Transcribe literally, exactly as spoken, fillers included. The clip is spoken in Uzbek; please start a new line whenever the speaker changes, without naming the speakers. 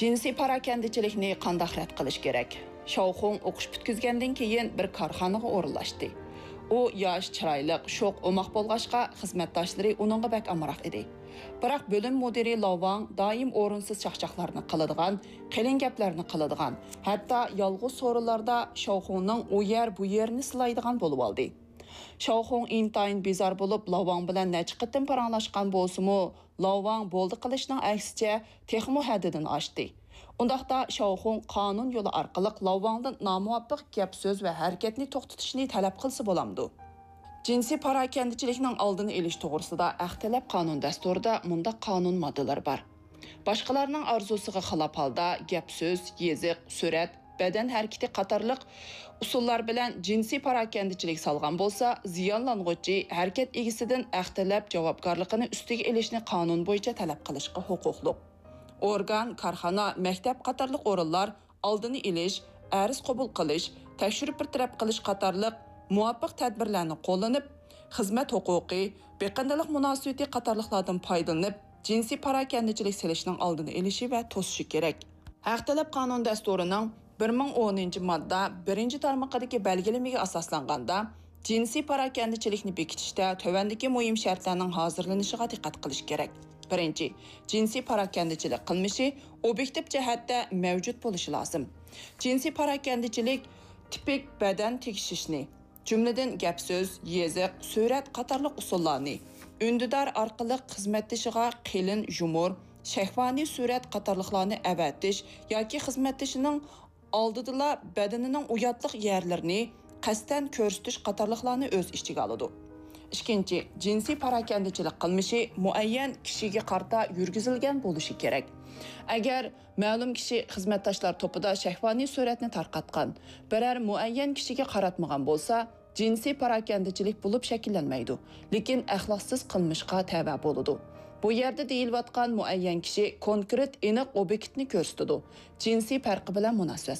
Jinsiy parakandichilikni qanday rad qilish kerak? Shauxung o'qish bitkizgandan keyin bir korxonaga o'rinlashdi. U yosh, chiroyli, sho'q, o'moq bo'lg'achqa xizmatdoshlari uningga bak amroq edi. Biroq bo'lim mudiri Lavang doim o'rinsiz chaqchaqlarni qiladigan, qilin gaplarni qiladigan, hatto yolg'iz so'rovlarda Shauxungning u yer bu yerni silaydigan bo'lib oldi. Shauxung intayin bezor bo'lib Lavang bilan necha qitim paranglashgan bo'lsa-mu, Lavang bo'ldi qilishning aksicha texmo haddidan oshdi. Undaqda Shauxung qonun yo'li orqali Lavangdan nomuvofiq gap so'z va harakatni to'xtatishni talab qilsa bo'lamdi. Jinsiy parakandichilikning oldini olish to'g'risida Axtalab qonun dasturida mundaq qonun moddalari bor. Boshqalarning orzusiga xilof holda gap so'z, yeziq, surat, badan harakati qatorliq usullar bilan jinsiy parakandichilik solgan bo'lsa, ziyonlanuvchi harakat egasidan Axtalab javobgarligini ustiga olishni qonun bo'yicha talab qilishga huquqli. Organ, korxona, maktab qatorliq o'rinlar oldini olish, arz qabul qilish, tekshirib bir taraf qilish qatorliq muvofiq tadbirlarni qo'llanib, xizmat huquqi, beqindalik munosabati qatorliqlardan foydalanib, jinsiy parakandichilik selishning oldini olishi va to'sishi kerak. Axtalab qonun dasturining bir ming o'ninchi modda birinchi tarmoqidagi belgilamaga asoslanganda jinsiy parakandichilikni bekitishda tövandagi muhim shartlarning hozirlanishiga diqqat qilish kerak. Birinchi, jinsiy parakandichilik qilmishi obyektiv jihatda mavjud bo'lishi lozim. Jinsiy parakandichilik tipik badan tekshirishni, jumladan gap so'z, yeziq, surat qatorliq usullarni, undidor orqali xizmatdoshiga qilin, yumor, shahvoniy surat qatorliqlarni avatish yoki xizmatdoshining oldida badanining uyatliq yerlarini qasddan ko'rsatish qatorliqlarni o'z ichiga oladi. Ikkinchi, jinsiy parakandichilik qilmishi muayyan kishiga qarta yurgizilgan bo'lishi kerak. Agar ma'lum kishi xizmatdoshlar to'pida shahvoniy suratni tarqatgan, biror muayyan kishiga qaratmagan bo'lsa, jinsiy parakandichilik bo'lib shakllanmaydi, lekin axloqsiz qilmishga tava bo'ladi. Bu yerda deyilayotgan muayyan kishi konkret aniq obyektni ko'rsatadi. Jinsiy farqi bilan munosib.